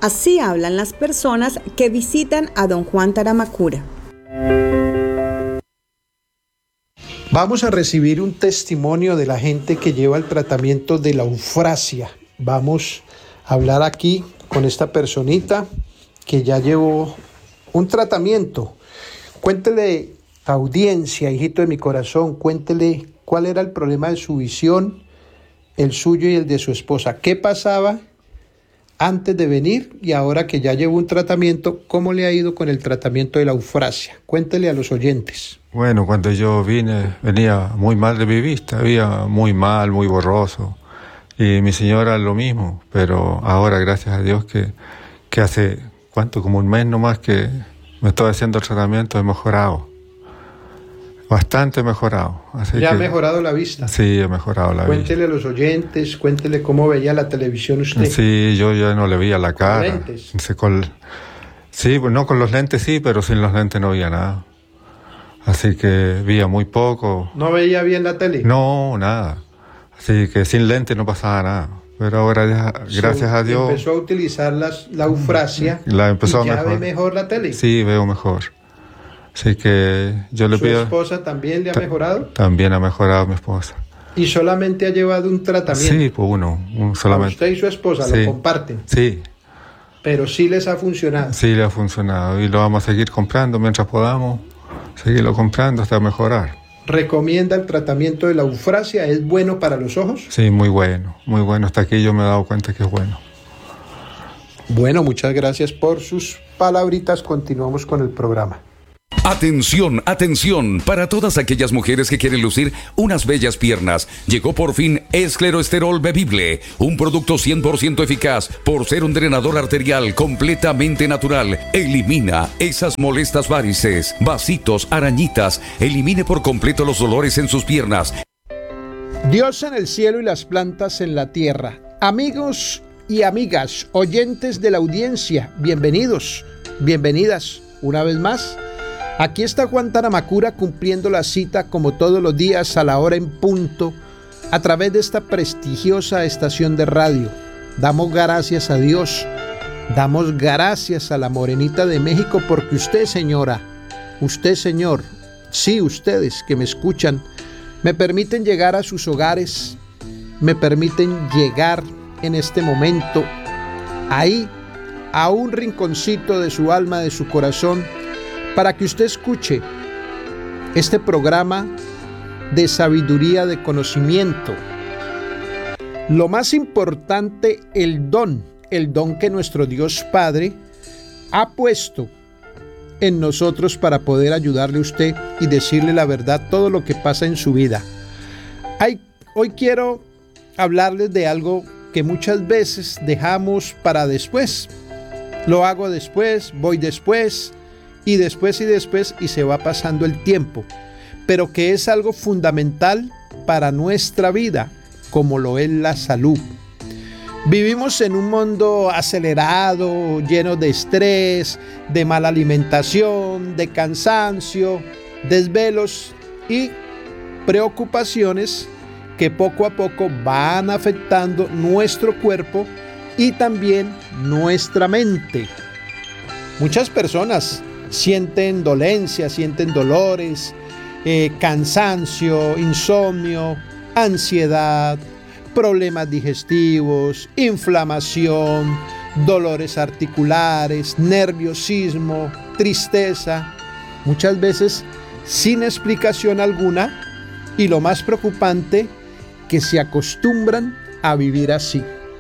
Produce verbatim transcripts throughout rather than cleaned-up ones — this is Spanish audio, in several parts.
Así hablan las personas que visitan a don Juan Taramacura. Vamos a recibir un testimonio de la gente que lleva el tratamiento de la eufrasia. Vamos a hablar aquí con esta personita que ya llevó un tratamiento. Cuéntele, audiencia, hijito de mi corazón, cuéntele cuál era el problema de su visión, el suyo y el de su esposa. ¿Qué pasaba antes de venir y ahora que ya llevó un tratamiento? ¿Cómo le ha ido con el tratamiento de la eufrasia? Cuéntele a los oyentes. Bueno, cuando yo vine, venía muy mal de mi vista, veía muy mal, muy borroso. Y mi señora lo mismo, pero ahora, gracias a Dios, que, que hace, ¿cuánto? Como un mes nomás que me estoy haciendo el tratamiento, he mejorado. Bastante mejorado. Así ¿Ya que, ha mejorado la vista? Sí, he mejorado la Cuéntele vista. a los oyentes, cuéntele cómo veía la televisión usted. Sí, yo ya no le veía la cara. ¿Con lentes? Sí, con, sí, no con los lentes sí, pero sin los lentes no veía nada. Así que veía muy poco. ¿No veía bien la tele? No, nada. Así que sin lentes no pasaba nada. Pero ahora, ya, gracias So, a Dios... Empezó a utilizar las, la eufrasia la empezó y ya a mejor. ve mejor la tele. Sí, veo mejor. Así que yo le ¿Su pido... esposa también le ha Ta- mejorado? También ha mejorado mi esposa. ¿Y solamente ha llevado un tratamiento? Sí, pues uno, un solamente. Usted y su esposa Sí. lo comparten, Sí, pero sí les ha funcionado. sí le ha funcionado. Y lo vamos a seguir comprando mientras podamos. Seguirlo comprando hasta mejorar. ¿Recomienda el tratamiento de la eufrasia? ¿Es bueno para los ojos? Sí, muy bueno, muy bueno. Hasta aquí yo me he dado cuenta que es bueno. Bueno, muchas gracias por sus palabritas. Continuamos con el programa. Atención, atención, para todas aquellas mujeres que quieren lucir unas bellas piernas, llegó por fin Escleroesterol Bebible, un producto cien por ciento eficaz por ser un drenador arterial completamente natural. Elimina esas molestas varices, vasitos, arañitas, elimine por completo los dolores en sus piernas. Dios en el cielo y las plantas en la tierra. Amigos y amigas, oyentes de la audiencia, bienvenidos, bienvenidas una vez más. Aquí está Juan Taramacura cumpliendo la cita como todos los días a la hora en punto a través de esta prestigiosa estación de radio. Damos gracias a Dios, damos gracias a la Morenita de México porque usted, señora, usted, señor, sí, ustedes que me escuchan, me permiten llegar a sus hogares, me permiten llegar en este momento ahí a un rinconcito de su alma, de su corazón, para que usted escuche este programa de sabiduría, de conocimiento. Lo más importante, el don, el don que nuestro Dios Padre ha puesto en nosotros para poder ayudarle a usted y decirle la verdad, todo lo que pasa en su vida. Hay, hoy quiero hablarles de algo que muchas veces dejamos para después. Lo hago después, voy después, y después y después, y se va pasando el tiempo, pero que es algo fundamental para nuestra vida, como lo es la salud. Vivimos en un mundo acelerado, lleno de estrés, de mala alimentación, de cansancio, desvelos y preocupaciones que poco a poco van afectando nuestro cuerpo y también nuestra mente. Muchas personas sienten dolencias, sienten dolores, eh, cansancio, insomnio, ansiedad, problemas digestivos, inflamación, dolores articulares, nerviosismo, tristeza, muchas veces sin explicación alguna, y lo más preocupante, que se acostumbran a vivir así.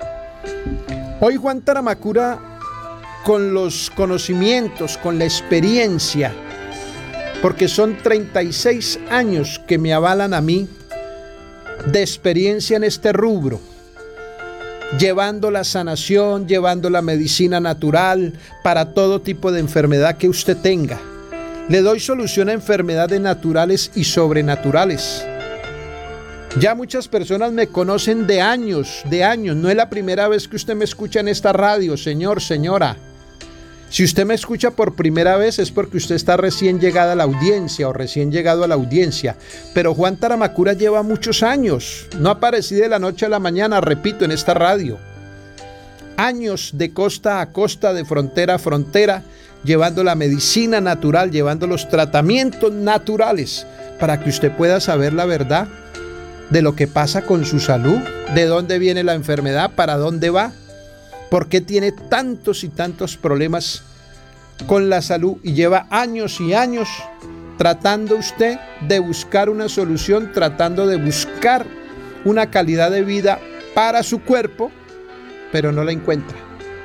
Hoy Juan Taramacura, con los conocimientos, con la experiencia, porque son treinta y seis años que me avalan a mí de experiencia en este rubro, llevando la sanación, llevando la medicina natural para todo tipo de enfermedad que usted tenga. Le doy solución a enfermedades naturales y sobrenaturales. Ya muchas personas me conocen de años, de años. No es la primera vez que usted me escucha en esta radio, señor, señora. Si usted me escucha por primera vez es porque usted está recién llegada a la audiencia o recién llegado a la audiencia. Pero Juan Taramacura lleva muchos años. No aparecí de la noche a la mañana, repito, en esta radio. años de costa a costa, de frontera a frontera, llevando la medicina natural, llevando los tratamientos naturales para que usted pueda saber la verdad de lo que pasa con su salud, de dónde viene la enfermedad, para dónde va, por qué tiene tantos y tantos problemas con la salud y lleva años y años tratando usted de buscar una solución, tratando de buscar una calidad de vida para su cuerpo, pero no la encuentra.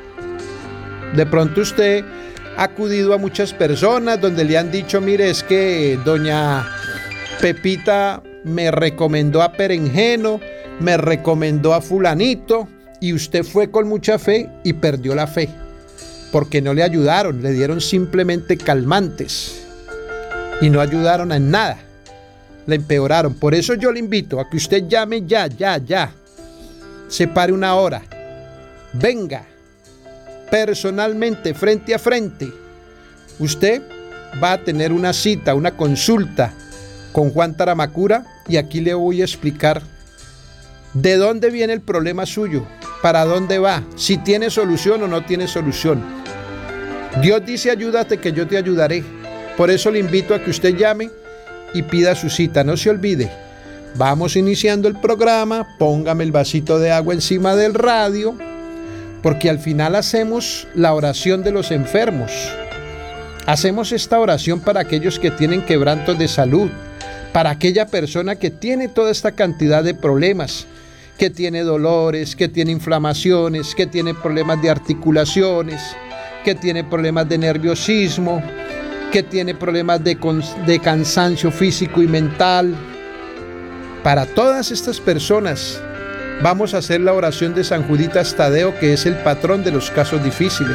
De pronto usted ha acudido a muchas personas donde le han dicho, mire, es que doña Pepita me recomendó a Perengeno, me recomendó a fulanito, y usted fue con mucha fe y perdió la fe, porque no le ayudaron, le dieron simplemente calmantes y no ayudaron en nada, le empeoraron. Por eso yo le invito a que usted llame ya, ya, ya, separe una hora, venga personalmente, frente a frente. Usted va a tener una cita, una consulta con Juan Taramacura, y aquí le voy a explicar de dónde viene el problema suyo, para dónde va, si tiene solución o no tiene solución. Dios dice, ayúdate que yo te ayudaré. Por eso le invito a que usted llame y pida su cita. No se olvide, vamos iniciando el programa, póngame el vasito de agua encima del radio, porque al final hacemos la oración de los enfermos. Hacemos esta oración para aquellos que tienen quebrantos de salud, para aquella persona que tiene toda esta cantidad de problemas, que tiene dolores, que tiene inflamaciones, que tiene problemas de articulaciones, que tiene problemas de nerviosismo, que tiene problemas de, de cansancio físico y mental. Para todas estas personas vamos a hacer la oración de San Juditas Tadeo, que es el patrón de los casos difíciles.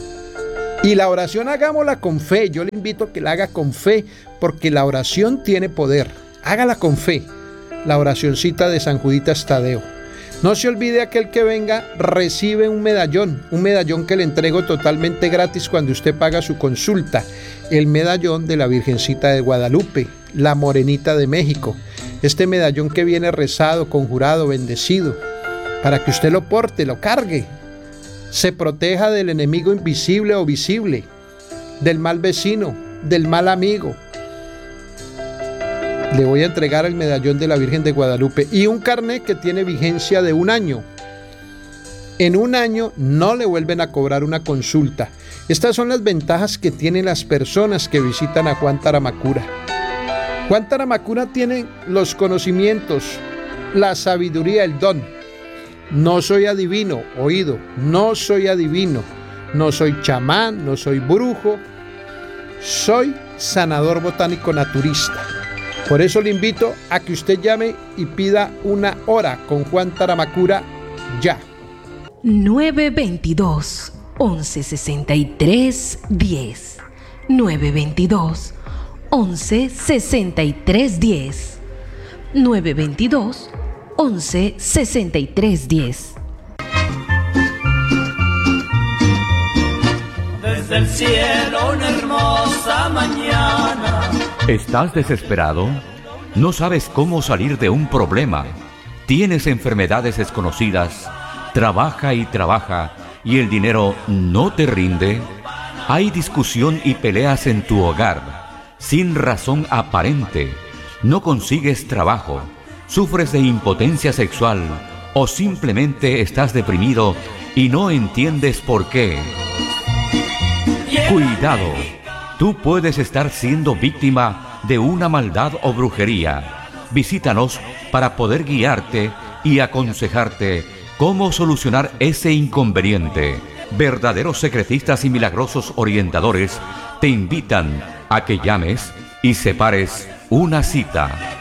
Y la oración hagámosla con fe. Yo le invito a que la haga con fe, porque la oración tiene poder. Hágala con fe, la oracioncita de San Juditas Tadeo. No se olvide, aquel que venga recibe un medallón, un medallón que le entrego totalmente gratis cuando usted paga su consulta. El medallón de la Virgencita de Guadalupe, la Morenita de México. Este medallón que viene rezado, conjurado, bendecido, para que usted lo porte, lo cargue, se proteja del enemigo invisible o visible, del mal vecino, del mal amigo. Le voy a entregar el medallón de la Virgen de Guadalupe y un carnet que tiene vigencia de un año. En un año no le vuelven a cobrar una consulta. Estas son las ventajas que tienen las personas que visitan a Juan Taramacura. Juan Taramacura tiene los conocimientos, la sabiduría, el don. No soy adivino, oído, no soy adivino, no soy chamán, no soy brujo, soy sanador botánico naturista. Por eso le invito a que usted llame y pida una hora con Juan Taramacura ya. nueve veintidós, once sesenta y tres, diez. nueve veintidós, once sesenta y tres, diez. nueve veintidós, once sesenta y tres, diez. Desde el cielo una hermosa mañana. ¿Estás desesperado? ¿No sabes cómo salir de un problema? ¿Tienes enfermedades desconocidas? ¿Trabaja y trabaja y el dinero no te rinde? ¿Hay discusión y peleas en tu hogar sin razón aparente? ¿No consigues trabajo? ¿Sufres de impotencia sexual? ¿O simplemente estás deprimido y no entiendes por qué? Cuidado, tú puedes estar siendo víctima de una maldad o brujería. Visítanos para poder guiarte y aconsejarte cómo solucionar ese inconveniente. Verdaderos secretistas y milagrosos orientadores te invitan a que llames y separes una cita.